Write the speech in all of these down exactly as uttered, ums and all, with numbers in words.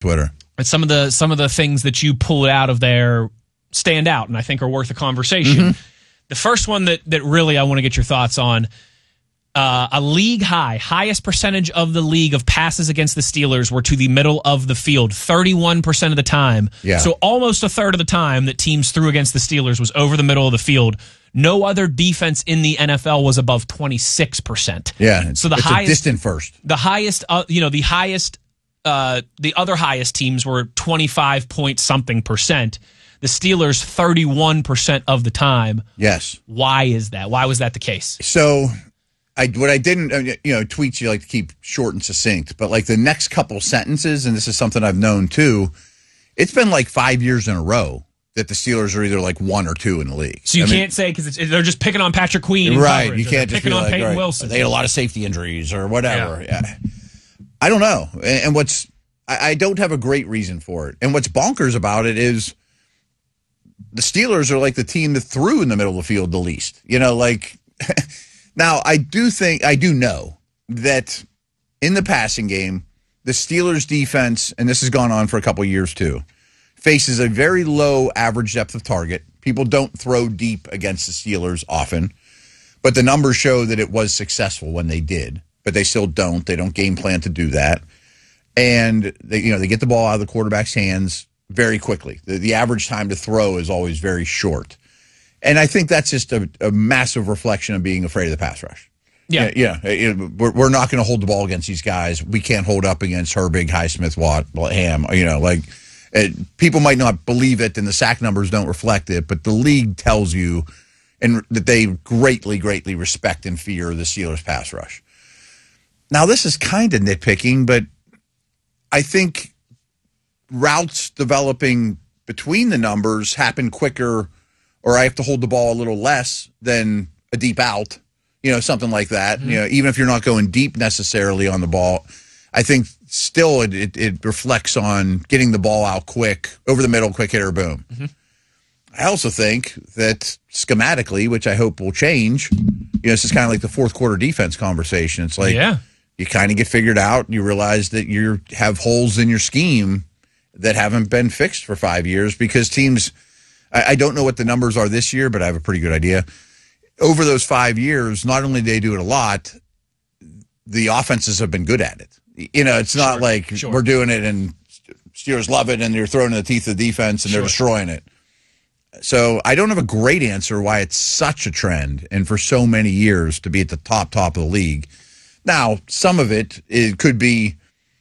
Twitter. And some of the some of the things that you pulled out of there stand out and I think are worth a conversation. Mm-hmm. The first one that that really I want to get your thoughts on, uh, a league high, highest percentage of the league of passes against the Steelers were to the middle of the field, thirty-one percent of the time. Yeah. So almost a third of the time that teams threw against the Steelers was over the middle of the field. No other defense in the N F L was above twenty-six percent. Yeah. So the it's highest, a distant first. The highest, uh, you know, the highest, uh, the other highest teams were twenty-five point something percent. The Steelers, thirty-one percent of the time. Yes. Why is that? Why was that the case? So, I what I didn't, you know, tweets you like to keep short and succinct, but like the next couple sentences, and this is something I've known too, it's been like five years in a row that the Steelers are either like one or two in the league. So you I can't mean, say because they're just picking on Patrick Queen, right? Coverage, you can't just picking be on like, Peyton right, Wilson. They had a lot of safety injuries or whatever. Yeah. Yeah, I don't know, and, and what's I, I don't have a great reason for it. And what's bonkers about it is the Steelers are like the team that threw in the middle of the field the least. You know, like now I do think I do know that in the passing game, the Steelers defense, and this has gone on for a couple of years too, faces a very low average depth of target. People don't throw deep against the Steelers often, but the numbers show that it was successful when they did, but they still don't. They don't game plan to do that. And they, you know, they get the ball out of the quarterback's hands very quickly. The, the average time to throw is always very short. And I think that's just a, a massive reflection of being afraid of the pass rush. Yeah. Yeah. yeah. We're, we're not going to hold the ball against these guys. We can't hold up against Herbig, Highsmith, Watt, Ham, you know, like, It, people might not believe it, and the sack numbers don't reflect it, but the league tells you and that they greatly, greatly respect and fear the Steelers' pass rush. Now, this is kind of nitpicking, but I think routes developing between the numbers happen quicker, or I have to hold the ball a little less than a deep out, you know, something like that. Mm-hmm. You know, even if you're not going deep necessarily on the ball, I think still it, it, it reflects on getting the ball out quick, over the middle, quick hitter, boom. Mm-hmm. I also think that schematically, which I hope will change, you know, this is kind of like the fourth quarter defense conversation. It's like yeah. you kind of get figured out. You realize that you have holes in your scheme that haven't been fixed for five years because teams, I, I don't know what the numbers are this year, but I have a pretty good idea. Over those five years, not only do they do it a lot, the offenses have been good at it. You know, it's not sure, like sure. we're doing it and Steelers love it and you're throwing in the teeth of the defense and sure. they're destroying it. So I don't have a great answer why it's such a trend and for so many years to be at the top, top of the league. Now, some of it, it could be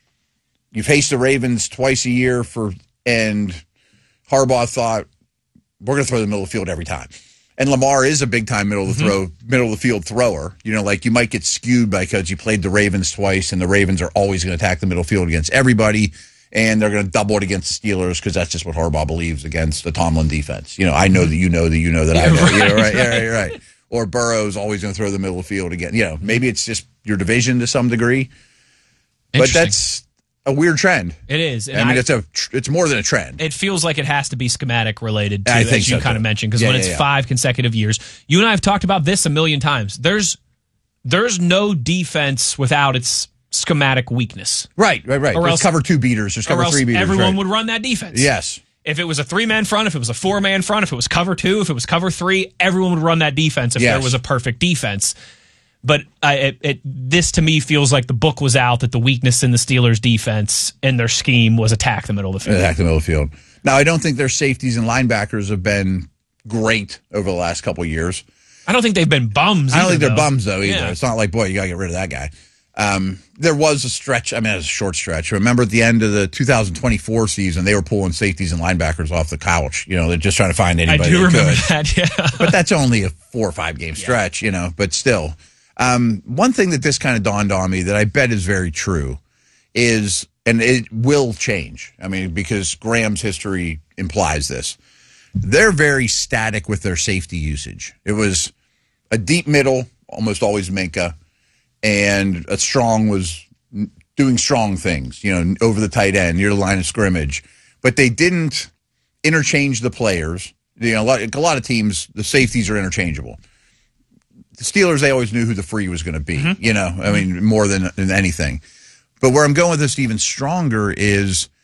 you face the Ravens twice a year for, and Harbaugh thought, we're going to throw the middle of the field every time. And Lamar is a big-time middle of the throw, mm-hmm. middle of the field thrower. You know, like you might get skewed because you played the Ravens twice, and the Ravens are always going to attack the middle field against everybody, and they're going to double it against the Steelers because that's just what Harbaugh believes against the Tomlin defense. You know, I know that you know that you know that yeah, I know. Right, you know, right, right. Yeah, right, right. Or Burrow's always going to throw the middle of the field again. You know, maybe it's just your division to some degree, but that's a weird trend. It is. And I mean, I, it's a it's more than a trend. It feels like it has to be schematic related, to, I think as you so, kind of too. mentioned, because Yeah, when yeah, it's yeah. five consecutive years, you and I have talked about this a million times. There's there's no defense without its schematic weakness. Right, right, right. Or There's else, cover two beaters. There's cover or else three beaters. everyone right. would run that defense. Yes. If it was a three-man front, if it was a four-man front, if it was cover two, if it was cover three, everyone would run that defense if Yes. there was a perfect defense. But uh, it, it, this, to me, feels like the book was out that the weakness in the Steelers' defense and their scheme was attack the middle of the field. Attack the middle of the field. Now, I don't think their safeties and linebackers have been great over the last couple of years. I don't think they've been bums I don't either, think they're though. bums, though, either. Yeah. It's not like, boy, you got to get rid of that guy. Um, there was a stretch. I mean, it was a short stretch. Remember at the end of the two thousand twenty-four season, they were pulling safeties and linebackers off the couch. You know, they're just trying to find anybody I do they remember could. that, yeah. But that's only a four or five game stretch, yeah. you know, but still. Um, one thing that this kind of dawned on me that I bet is very true is, and it will change, I mean, because Graham's history implies this, they're very static with their safety usage. It was a deep middle, almost always Minka, and a strong was doing strong things, you know, over the tight end, near the line of scrimmage. But they didn't interchange the players. You know, a lot, a lot of teams, the safeties are interchangeable. The Steelers, they always knew who the free was going to be, mm-hmm. you know, I mean, more than, than anything. But where I'm going with this even stronger is